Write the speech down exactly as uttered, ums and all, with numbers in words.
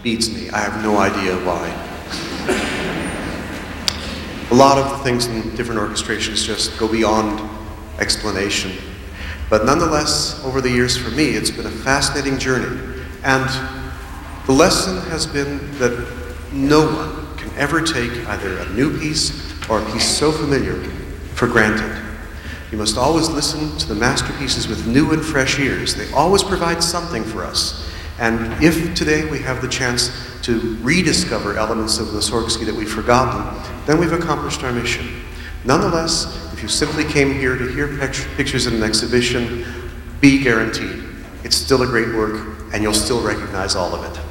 beats me. I have no idea why. A lot of the things in different orchestrations just go beyond explanation. But nonetheless, over the years for me, it's been a fascinating journey. And the lesson has been that no one can ever take either a new piece or a piece so familiar for granted. You must always listen to the masterpieces with new and fresh ears. They always provide something for us. And if today we have the chance to rediscover elements of Mussorgsky that we've forgotten, then we've accomplished our mission. Nonetheless, if you simply came here to hear pictures in an exhibition, be guaranteed it's still a great work and you'll still recognize all of it.